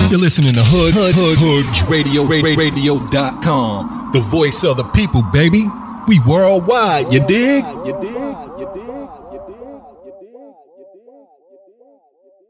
You're listening to Radio.com. The voice of the people, baby. We worldwide, you dig?